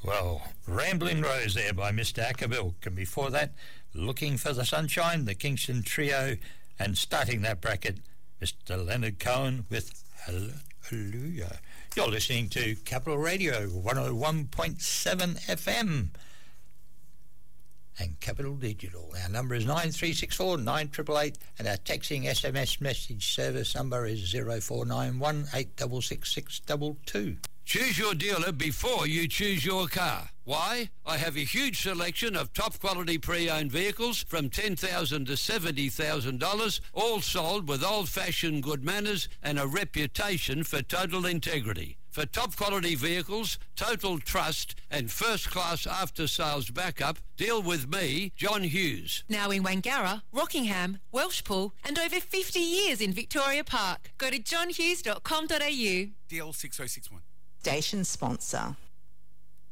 Well, Rambling Rose there by Mr. Ackerbilk. And before that, Looking for the Sunshine, the Kingston Trio. And starting that bracket, Mr. Leonard Cohen with Hallelujah. You're listening to Capital Radio 101.7 FM and Capital Digital. Our number is 9364 9888 and our texting SMS message service number is 0491 866 622. Choose your dealer before you choose your car. Why? I have a huge selection of top quality pre-owned vehicles from $10,000 to $70,000, all sold with old-fashioned good manners and a reputation for total integrity. For top quality vehicles, total trust and first-class after-sales backup, deal with me, John Hughes. Now in Wangara, Rockingham, Welshpool and over 50 years in Victoria Park. Go to johnhughes.com.au. DL6061. Station sponsor.